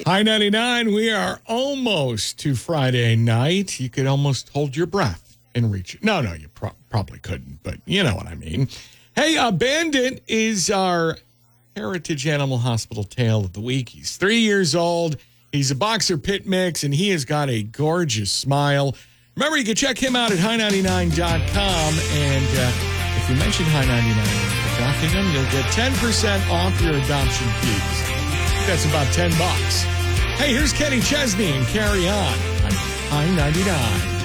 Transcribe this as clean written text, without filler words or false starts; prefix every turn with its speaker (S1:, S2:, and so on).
S1: High 99, we are almost to Friday night. You could almost hold your breath and reach it. No, you probably couldn't, but you know what I mean. Hey, Bandit is our Heritage Animal Hospital tale of the week. He's 3 years old. He's a boxer pit mix, and he has got a gorgeous smile. Remember, you can check him out at high99.com, and if you mention High 99 when adopting him, you'll get 10% off your adoption fees. That's about $10. Hey, here's Kenny Chesney and Carry On High 99.